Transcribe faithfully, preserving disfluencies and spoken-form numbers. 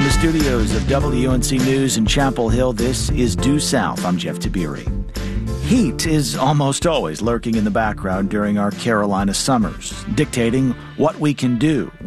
the studios of W N C News in Chapel Hill, this is Due South. I'm Jeff Tiberi. Heat is almost always lurking in the background during our Carolina summers, dictating what we can do